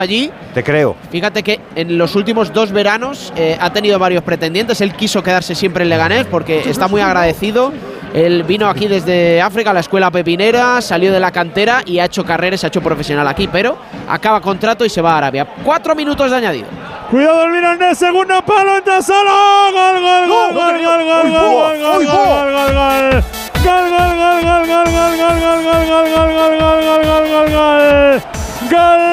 allí. Te creo. Fíjate que en los últimos 2 veranos ha tenido varios pretendientes. Él quiso quedarse siempre en Leganés porque está muy agradecido. Él vino aquí desde África, a la escuela pepinera, salió de la cantera y ha hecho carrera, se ha hecho profesional aquí, pero acaba contrato y se va a Arabia. 4 minutos de añadido. Cuidado el Mirandés, segundo palo, entra solo. Gol, gol, gol, gol, gol, gol, gol, gol, gol, gol, gol, gol. Gol, gol, gol, gol, gol, gol, gol, gol, gol, gol, gol, gol, gol, gol, gol, gol. Gol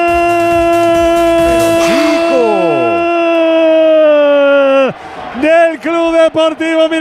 del Club Deportivo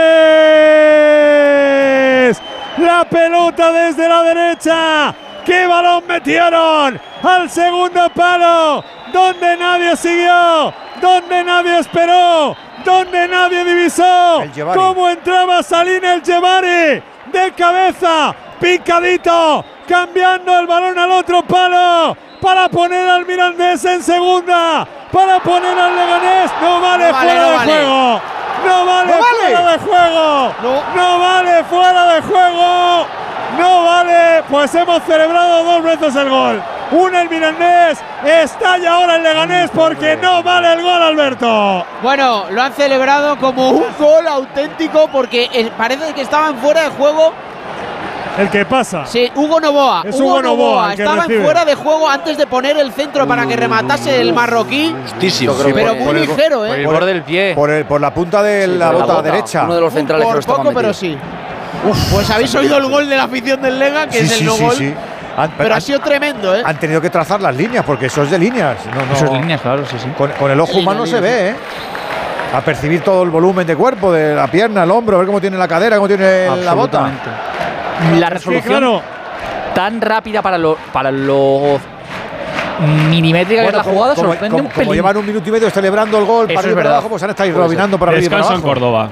Mirandés. La pelota desde la derecha. ¡Qué balón metieron! Al segundo palo, donde nadie siguió, donde nadie esperó, donde nadie divisó cómo entraba Salim El Jebari de cabeza, picadito, cambiando el balón al otro palo para poner al Mirandés en segunda, para poner al Leganés. No vale, fuera de juego. No vale fuera de juego. No vale fuera de juego. No vale, pues hemos celebrado 2 veces el gol. Una el Mirandés, estalla ahora el Leganés porque no vale el gol, Alberto. Bueno, lo han celebrado como un gol auténtico porque parece que estaban fuera de juego. El que pasa. Sí, Hugo Novoa. Es Hugo Novoa. Estaba fuera de juego antes de poner el centro para que rematase el marroquí. Justísimo. Pero muy ligero, Por el borde del pie. Por la punta de la bota derecha. Uno de los centrales por poco, pero sí. Pues habéis oído el gol de la afición del Lega, que es el no gol. Sí. Pero ha sido tremendo, ¿eh? Han tenido que trazar las líneas, porque eso es de líneas. Eso es de líneas, claro, sí. Con el ojo humano se ve, ¿eh? A percibir todo el volumen de cuerpo, de la pierna, el hombro, a ver cómo tiene la cadera, cómo tiene la bota. La resolución tan rápida para lo milimétrica que es la jugada sorprende un pelín. Como llevan 1 minuto y medio celebrando el gol, para arriba y para abajo, pues han estado robinando para arriba y para abajo. Descanso en Córdoba.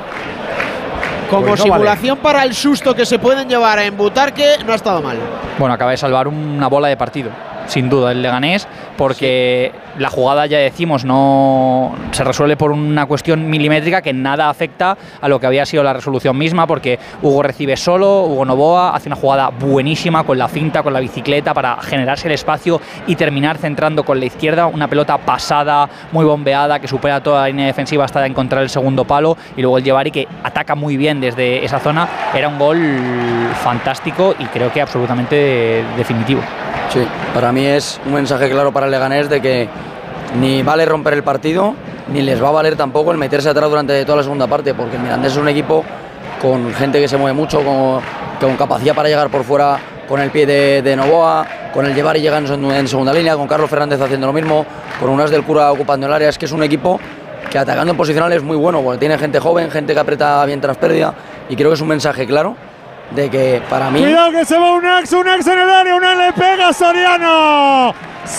Como pues no simulación para el susto que se pueden llevar en Butarque, no ha estado mal. Bueno, acaba de salvar una bola de partido, sin duda, el Leganés, porque la jugada, ya decimos, no se resuelve por una cuestión milimétrica que nada afecta a lo que había sido la resolución misma, porque Hugo recibe solo, Hugo Novoa hace una jugada buenísima con la finta, con la bicicleta, para generarse el espacio y terminar centrando con la izquierda una pelota pasada, muy bombeada, que supera toda la línea defensiva hasta encontrar el segundo palo, y luego el Jebari, que ataca muy bien desde esa zona. Era un gol fantástico y creo que absolutamente definitivo. Sí, para mí es un mensaje claro para el Leganés de que ni vale romper el partido, ni les va a valer tampoco el meterse atrás durante toda la segunda parte, porque el Mirandés es un equipo con gente que se mueve mucho, con capacidad para llegar por fuera con el pie de Novoa, con el Jebari llegando en segunda línea, con Carlos Fernández haciendo lo mismo, con Unas del Cura ocupando el área. Es que es un equipo que atacando en posicional es muy bueno, porque tiene gente joven, gente que aprieta bien tras pérdida, y creo que es un mensaje claro de que para mí… Cuidado que se va Unax en el área, Unax le pega a Soriano.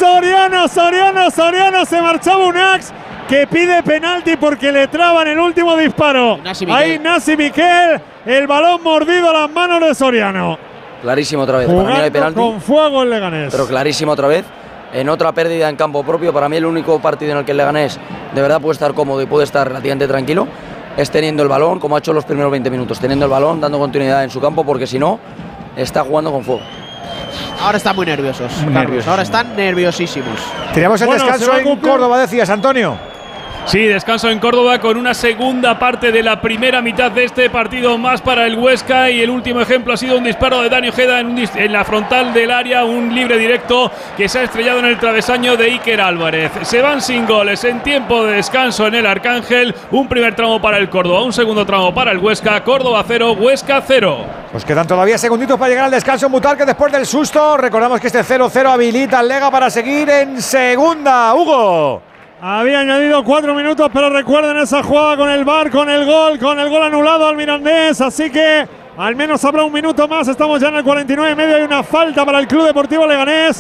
Soriano, se marchaba Unax, que pide penalti porque le traban el último disparo. Ahí Nasi Miquel, el balón mordido a las manos de Soriano. Clarísimo otra vez, para mí no hay penalti. Con fuego el Leganés. Pero clarísimo otra vez, en otra pérdida en campo propio. Para mí el único partido en el que el Leganés de verdad puede estar cómodo y puede estar relativamente tranquilo es teniendo el balón, como ha hecho los primeros 20 minutos, teniendo el balón, dando continuidad en su campo, porque si no, está jugando con fuego. Ahora están muy nerviosos, Carlos, ahora están nerviosísimos. Teníamos el descanso en Córdoba, decías, Antonio. Sí, descanso en Córdoba con una segunda parte de la primera mitad de este partido más para el Huesca, y el último ejemplo ha sido un disparo de Dani Ojeda en la frontal del área, un libre directo que se ha estrellado en el travesaño de Iker Álvarez. Se van sin goles en tiempo de descanso en el Arcángel. Un primer tramo para el Córdoba, un segundo tramo para el Huesca. Córdoba 0, Huesca 0. Pues quedan todavía segunditos para llegar al descanso en Butarque después del susto. Recordamos que este 0-0 habilita al Lega para seguir en segunda. Hugo. Había añadido 4 minutos, pero recuerden esa jugada con el VAR, con el gol anulado al Mirandés, así que al menos habrá un minuto más. Estamos ya en el 49,5. Hay una falta para el Club Deportivo Leganés.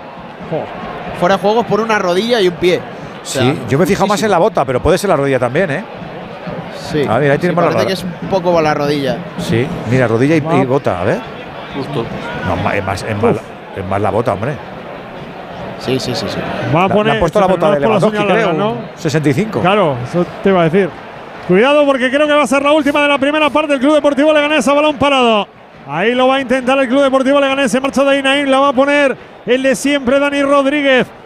Fuera de juego por una rodilla y un pie. Sí, yo me he fijado más en la bota, pero puede ser la rodilla también, ¿eh? Sí, a ver, ahí tenemos parece que es un poco por la rodilla. Sí, mira, rodilla y bota, a ver. Justo. No, es más la bota, hombre. Sí. Va a poner, le han puesto la bota de Lewandowski, creo, ¿no? 65. Claro, eso te iba a decir. Cuidado porque creo que va a ser la última de la primera parte. El Club Deportivo Leganés a balón parado. Ahí lo va a intentar el Club Deportivo Leganés. Se marcha de Naim, la va a poner el de siempre, Dani Rodríguez.